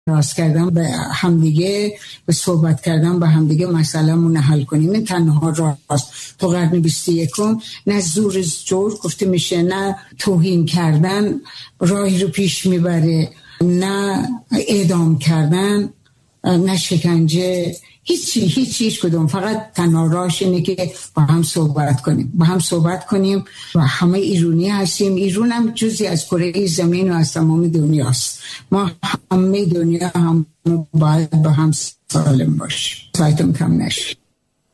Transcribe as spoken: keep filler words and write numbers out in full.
راست کردن به همدیگه، به صحبت کردن با همدیگه مسئله‌مون حل کنیم. این تنها راست. تو قرن بیست و یکم نه زور زور گفته میشه، نه توهین کردن راهی رو پیش میبره، نه اعدام کردن، نه شکنجه، هیچی هیچ هیچ کدوم. فقط تنها راهش اینه که با هم صحبت کنیم، با هم صحبت کنیم و همه ایرانی هستیم. ایران هم جزی از کره زمین و از تمام دنیاست. ما همه دنیا هم باید با هم سالم باشیم، سایتون کم نشیم.